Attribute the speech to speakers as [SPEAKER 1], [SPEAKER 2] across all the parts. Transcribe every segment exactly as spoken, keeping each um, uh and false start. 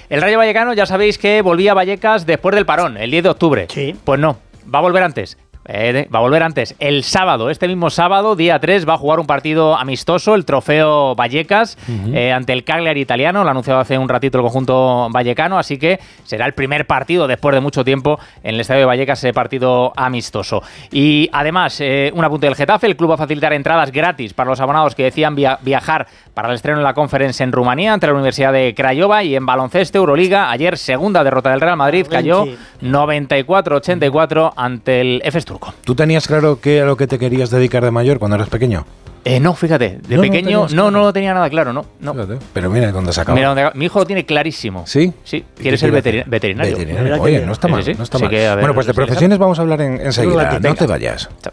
[SPEAKER 1] El Rayo Vallecano, ya sabéis que volvía a Vallecas después del parón, el diez de octubre.
[SPEAKER 2] Sí.
[SPEAKER 1] Pues no, va a volver antes. Eh, va a volver antes. El sábado, este mismo sábado, día tres, va a jugar un partido amistoso, el Trofeo Vallecas, uh-huh. eh, ante el Cagliari italiano. Lo ha anunciado hace un ratito el conjunto vallecano, así que será el primer partido después de mucho tiempo en el estadio de Vallecas, ese partido amistoso. Y además, eh, un apunte del Getafe: el club va a facilitar entradas gratis para los abonados que decían via- viajar para el estreno en la Conference en Rumanía ante la Universidad de Craiova. Y en baloncesto, Euroliga, ayer segunda derrota del Real Madrid, cayó noventa y cuatro a ochenta y cuatro ante el Efes Turco.
[SPEAKER 3] ¿Tú tenías claro qué a lo que te querías dedicar de mayor cuando eras pequeño?
[SPEAKER 1] Eh, no, fíjate, de
[SPEAKER 3] no,
[SPEAKER 1] pequeño
[SPEAKER 3] no,
[SPEAKER 1] no, no lo tenía nada claro, no. no.
[SPEAKER 3] Fíjate, pero mira dónde se acaba.
[SPEAKER 1] Mira dónde, mi hijo lo tiene clarísimo.
[SPEAKER 3] ¿Sí?
[SPEAKER 1] Sí, quiere ser veterin- veterinario.
[SPEAKER 3] veterinario. Oye, no está mal,
[SPEAKER 1] sí, sí,
[SPEAKER 3] no está
[SPEAKER 1] sí,
[SPEAKER 3] mal.
[SPEAKER 1] que, ver,
[SPEAKER 3] bueno, pues de profesiones vamos a hablar en, enseguida.
[SPEAKER 1] Venga.
[SPEAKER 3] No te vayas.
[SPEAKER 1] Chao.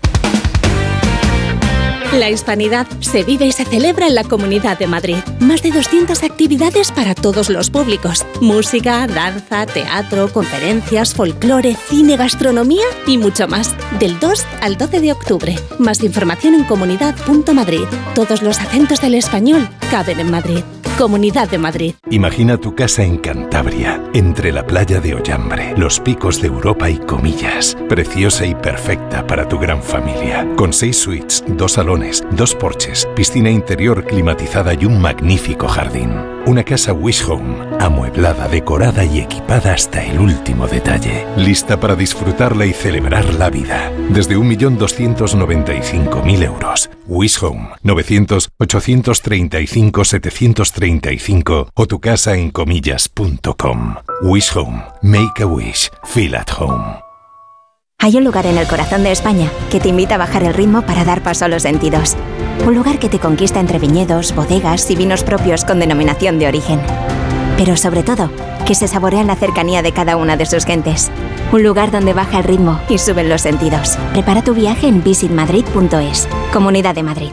[SPEAKER 4] La Hispanidad se vive y se celebra en la Comunidad de Madrid. Más de doscientas actividades para todos los públicos. Música, danza, teatro, conferencias, folclore, cine, gastronomía y mucho más. Del dos al doce de octubre. Más información en comunidad punto madrid. Todos los acentos del español caben en Madrid. Comunidad de Madrid.
[SPEAKER 5] Imagina tu casa en Cantabria, entre la playa de Ollambre, los picos de Europa y Comillas. Preciosa y perfecta para tu gran familia. Con seis suites, dos salones, dos porches, piscina interior climatizada y un magnífico jardín. Una casa Wish Home, amueblada, decorada y equipada hasta el último detalle. Lista para disfrutarla y celebrar la vida. Desde un millón doscientos noventa y cinco mil euros. Wish Home, novecientos, ochocientos treinta y cinco, setecientos treinta y cinco o tu casa en comillas punto com. Wish Home, make a wish, feel at home.
[SPEAKER 6] Hay un lugar en el corazón de España que te invita a bajar el ritmo para dar paso a los sentidos. Un lugar que te conquista entre viñedos, bodegas y vinos propios con denominación de origen. Pero sobre todo, que se saborea en la cercanía de cada una de sus gentes. Un lugar donde baja el ritmo y suben los sentidos. Prepara tu viaje en visit madrid punto es. Comunidad de Madrid.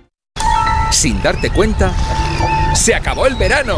[SPEAKER 7] Sin darte cuenta, ¡se acabó el verano!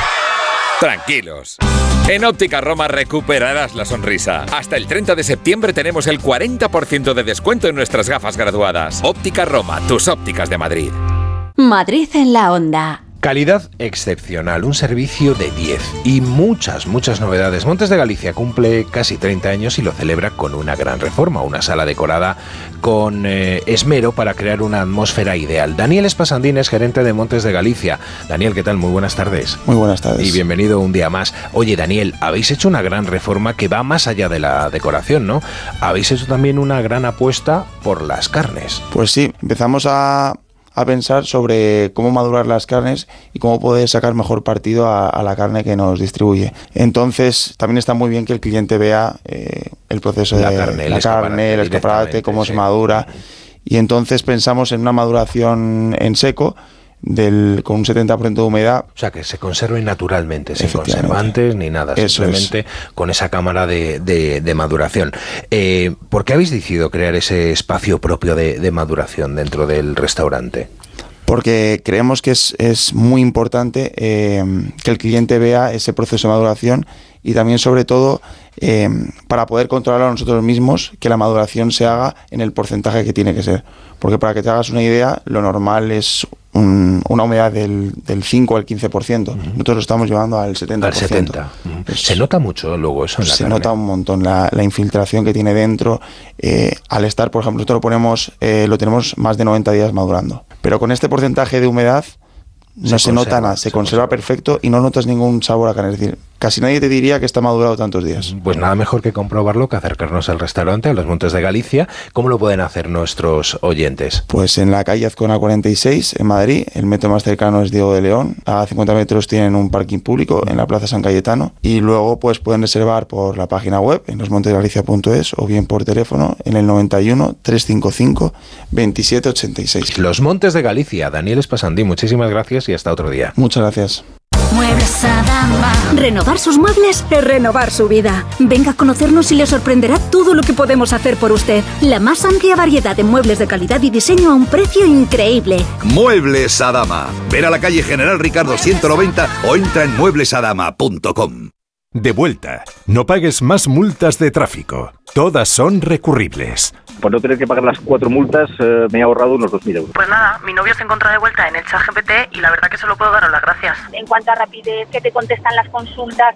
[SPEAKER 7] Tranquilos. En Óptica Roma recuperarás la sonrisa. Hasta el treinta de septiembre tenemos el cuarenta por ciento de descuento en nuestras gafas graduadas. Óptica Roma, tus ópticas de Madrid.
[SPEAKER 4] Madrid en la onda.
[SPEAKER 3] Calidad excepcional, un servicio de diez y muchas, muchas novedades. Montes de Galicia cumple casi treinta años y lo celebra con una gran reforma, una sala decorada con eh, esmero para crear una atmósfera ideal. Daniel Espasandín es gerente de Montes de Galicia. Daniel, ¿qué tal? Muy buenas tardes.
[SPEAKER 8] Muy buenas tardes.
[SPEAKER 3] Y bienvenido un día más. Oye, Daniel, habéis hecho una gran reforma que va más allá de la decoración, ¿no? Habéis hecho también una gran apuesta por las carnes.
[SPEAKER 8] Pues sí, empezamos a... a pensar sobre cómo madurar las carnes y cómo poder sacar mejor partido a, a la carne que nos distribuye. Entonces, también está muy bien que el cliente vea eh, el proceso
[SPEAKER 3] la
[SPEAKER 8] de
[SPEAKER 3] carne,
[SPEAKER 8] la
[SPEAKER 3] el
[SPEAKER 8] carne, el escaparate, cómo sí. se madura. Y entonces pensamos en una maduración en seco, del, con un setenta por ciento de humedad.
[SPEAKER 3] O sea, que se conserve naturalmente, sin conservantes ni nada,
[SPEAKER 8] Eso
[SPEAKER 3] simplemente
[SPEAKER 8] es.
[SPEAKER 3] con esa cámara de, de, de maduración. Eh, ¿Por qué habéis decidido crear ese espacio propio de, de maduración dentro del restaurante?
[SPEAKER 8] Porque creemos que es, es muy importante eh, que el cliente vea ese proceso de maduración y también, sobre todo, eh, para poder controlarlo nosotros mismos, que la maduración se haga en el porcentaje que tiene que ser. Porque para que te hagas una idea, lo normal es un, una humedad del, del cinco al quince por ciento. Uh-huh. Nosotros lo estamos llevando al setenta por ciento.
[SPEAKER 3] Al setenta. Uh-huh. Se nota mucho luego eso en la
[SPEAKER 8] Se
[SPEAKER 3] carne.
[SPEAKER 8] nota un montón la, la infiltración que tiene dentro. Eh, al estar, por ejemplo, nosotros lo ponemos, eh, lo tenemos más de noventa días madurando. Pero con este porcentaje de humedad no se, se nota conserva, nada, se, se conserva, conserva perfecto y no notas ningún sabor a carne. Es decir, casi nadie te diría que está madurado tantos días.
[SPEAKER 3] Pues nada mejor que comprobarlo, que acercarnos al restaurante, a los Montes de Galicia. ¿Cómo lo pueden hacer nuestros oyentes?
[SPEAKER 8] Pues en la calle Azcona cuarenta y seis, en Madrid. El metro más cercano es Diego de León. A cincuenta metros tienen un parking público en la Plaza San Cayetano. Y luego pues pueden reservar por la página web, en los montes de galicia punto es, o bien por teléfono, en el noventa y uno, trescientos cincuenta y cinco, veintisiete ochenta y seis.
[SPEAKER 3] Los Montes de Galicia. Daniel Espasandín, muchísimas gracias y hasta otro día.
[SPEAKER 8] Muchas gracias.
[SPEAKER 4] Muebles Adama. Renovar sus muebles es renovar su vida. Venga a conocernos y le sorprenderá todo lo que podemos hacer por usted. La más amplia variedad de muebles de calidad y diseño a un precio increíble.
[SPEAKER 9] Muebles Adama. Ver a la calle General Ricardo ciento noventa o entra en muebles adama punto com.
[SPEAKER 5] De vuelta. No pagues más multas de tráfico. Todas son recurribles.
[SPEAKER 10] Por no tener que pagar las cuatro multas, eh, me he ahorrado unos dos mil euros.
[SPEAKER 11] Pues nada, mi novio se encuentra de vuelta en el ChatGPT y la verdad que solo puedo daros las gracias.
[SPEAKER 12] En cuanto a rapidez, que te contestan las consultas,